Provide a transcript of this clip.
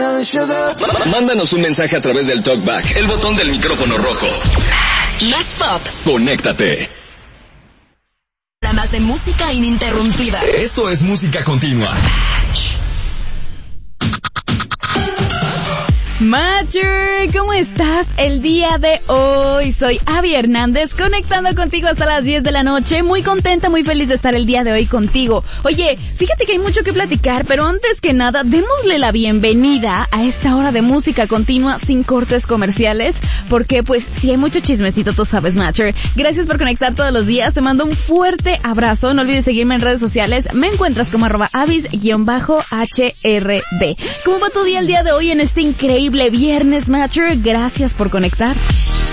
Mándanos un mensaje a través del TalkBack, el botón del micrófono rojo. Más pop. Conéctate. La más de música ininterrumpida. Esto es música continua. Matcher, ¿cómo estás el día de hoy? Soy Abby Hernández, conectando contigo hasta las 10 de la noche. Muy contenta, muy feliz de estar el día de hoy contigo. Oye, fíjate que hay mucho que platicar, pero antes que nada, démosle la bienvenida a esta hora de música continua sin cortes comerciales, porque pues si hay mucho chismecito, tú sabes, Matcher. Gracias por conectar todos los días, te mando un fuerte abrazo. No olvides seguirme en redes sociales, me encuentras como @avis_HRD. ¿Cómo va tu día el día de hoy en este increíble viernes, Matcher? Gracias por conectar.